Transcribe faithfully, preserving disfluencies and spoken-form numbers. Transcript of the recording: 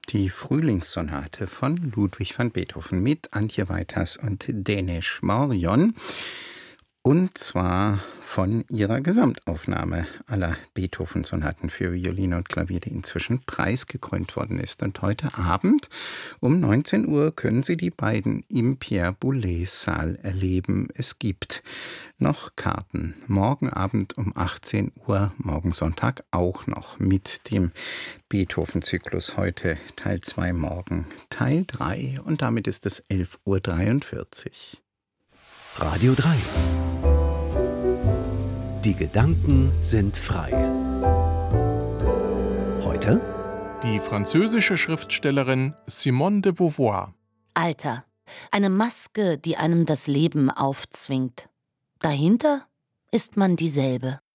Die Frühlingssonate von Ludwig van Beethoven mit Antje Weiters und Dänisch Marion. Und zwar von ihrer Gesamtaufnahme aller Beethoven-Sonaten für Violine und Klavier, die inzwischen preisgekrönt worden ist. Und heute Abend um neunzehn Uhr können Sie die beiden im Pierre-Boulez-Saal erleben. Es gibt noch Karten. Morgen Abend um achtzehn Uhr, morgen Sonntag auch noch mit dem Beethoven-Zyklus. Heute Teil zwei, morgen Teil drei. Und damit ist es elf Uhr dreiundvierzig. Radio drei. Die Gedanken sind frei. Heute die französische Schriftstellerin Simone de Beauvoir. Alter, eine Maske, die einem das Leben aufzwingt. Dahinter ist man dieselbe.